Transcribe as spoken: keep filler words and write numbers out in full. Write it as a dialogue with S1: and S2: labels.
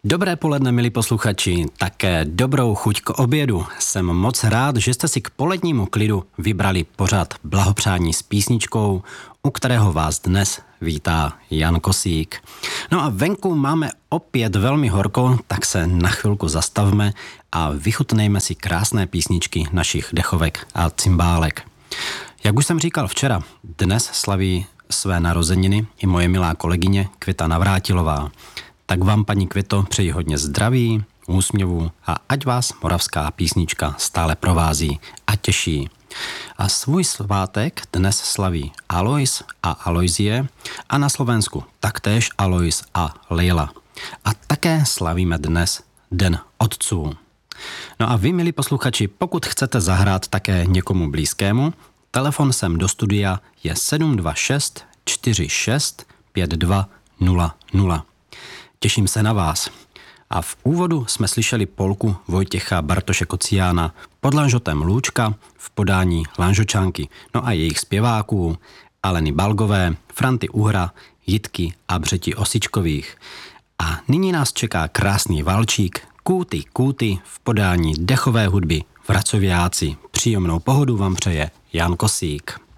S1: Dobré poledne, milí posluchači, také dobrou chuť k obědu. Jsem moc rád, že jste si k polednímu klidu vybrali pořad Blahopřání s písničkou, u kterého vás dnes vítá Jan Kosík. No a venku máme opět velmi horko, tak se na chvilku zastavme a vychutnejme si krásné písničky našich dechovek a cymbálek. Jak už jsem říkal včera, dnes slaví své narozeniny i moje milá kolegyně Květa Navrátilová. Tak vám, paní Květo, přeji hodně zdraví, úsměvů a ať vás moravská písnička stále provází a těší. A svůj svátek dnes slaví Alois a Aloisie a na Slovensku taktéž Alois a Leila. A také slavíme dnes Den otců. No a vy, milí posluchači, pokud chcete zahrát také někomu blízkému, telefon sem do studia je sedm dva šest čtyři šest pět dva nula nula. Těším se na vás. A v úvodu jsme slyšeli polku Vojtěcha Bartoše Kociána pod lanžotem Lůčka v podání lanžočanky, no a jejich zpěváků Aleny Balgové, Franty Uhra, Jitky a Břeti Osičkových. A nyní nás čeká krásný valčík Kůty kůty v podání dechové hudby Vracoviáci. Příjemnou pohodu vám přeje Jan Kosík.